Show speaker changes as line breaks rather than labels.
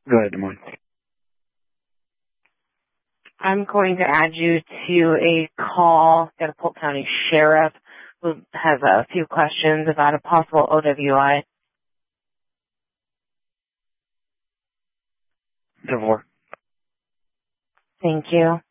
Go ahead, Des Moines.
I'm going to add you to a call. Got a Polk County Sheriff who has a few questions about a possible OWI.
DeVore.
Thank you.